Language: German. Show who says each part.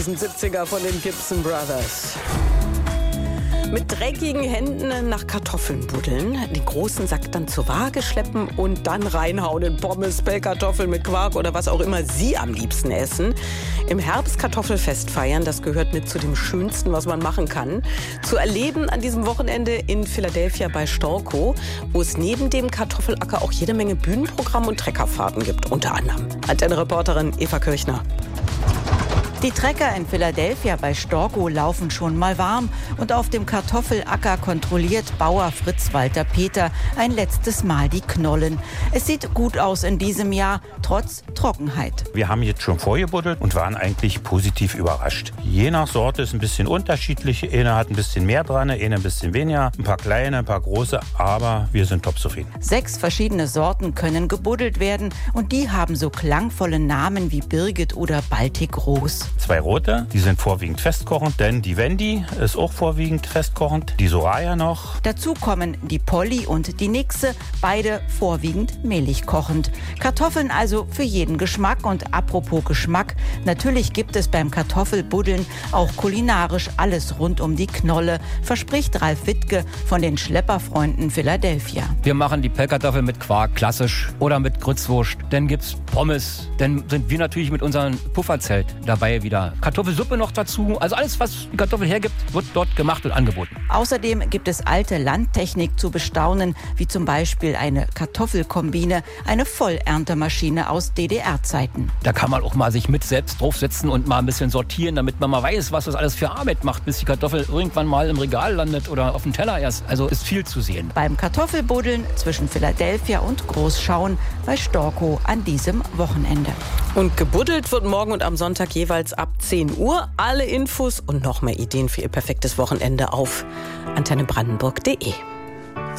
Speaker 1: 70er von den Gibson Brothers. Mit dreckigen Händen nach Kartoffeln buddeln, den großen Sack dann zur Waage schleppen und dann reinhauen in Pommes, Pellkartoffeln mit Quark oder was auch immer Sie am liebsten essen. Im Herbst Kartoffelfest feiern, das gehört mit zu dem Schönsten, was man machen kann. Zu erleben an diesem Wochenende in Philadelphia bei Storkow, wo es neben dem Kartoffelacker auch jede Menge Bühnenprogramm und Treckerfahrten gibt. Unter anderem Antenne-Reporterin Eva Kirchner.
Speaker 2: Die Trecker in Philadelphia bei Storkow laufen schon mal warm und auf dem Kartoffelacker kontrolliert Bauer Fritz Walter Peter ein letztes Mal die Knollen. Es sieht gut aus in diesem Jahr, trotz Trockenheit.
Speaker 3: Wir haben jetzt schon vorgebuddelt und waren eigentlich positiv überrascht. Je nach Sorte ist ein bisschen unterschiedlich. Eine hat ein bisschen mehr dran, eine ein bisschen weniger. Ein paar kleine, ein paar große, aber wir sind top zufrieden.
Speaker 2: 6 verschiedene Sorten können gebuddelt werden und die haben so klangvolle Namen wie Birgit oder Baltic Rose.
Speaker 3: 2 rote, die sind vorwiegend festkochend, denn die Wendy ist auch vorwiegend festkochend, die Soraya noch.
Speaker 2: Dazu kommen die Polly und die Nixe, beide vorwiegend mehlig kochend. Kartoffeln also für jeden Geschmack und apropos Geschmack, natürlich gibt es beim Kartoffelbuddeln auch kulinarisch alles rund um die Knolle, verspricht Ralf Wittke von den Schlepperfreunden Philadelphia.
Speaker 4: Wir machen die Pellkartoffel mit Quark, klassisch, oder mit Grützwurst. Dann gibt's Pommes, dann sind wir natürlich mit unserem Pufferzelt dabei wieder. Kartoffelsuppe noch dazu. Also alles, was die Kartoffel hergibt, wird dort gemacht und angeboten.
Speaker 2: Außerdem gibt es alte Landtechnik zu bestaunen, wie zum Beispiel eine Kartoffelkombine, eine Vollerntemaschine aus DDR-Zeiten.
Speaker 4: Da kann man auch mal sich mit selbst draufsetzen und mal ein bisschen sortieren, damit man mal weiß, was das alles für Arbeit macht, bis die Kartoffel irgendwann mal im Regal landet oder auf dem Teller erst. Also ist viel zu sehen.
Speaker 2: Beim Kartoffelbuddeln zwischen Philadelphia und Großschauen bei Storkow an diesem Wochenende.
Speaker 1: Und gebuddelt wird morgen und am Sonntag jeweils ab 10 Uhr. Alle Infos und noch mehr Ideen für Ihr perfektes Wochenende auf antennebrandenburg.de.